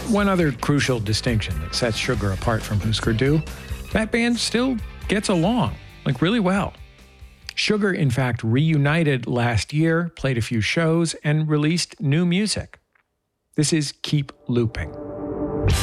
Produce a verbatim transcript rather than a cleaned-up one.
One other crucial distinction that sets Sugar apart from Husker Du, that band still gets along, like really well. Sugar, in fact, reunited last year, played a few shows, and released new music. This is Keep Looping.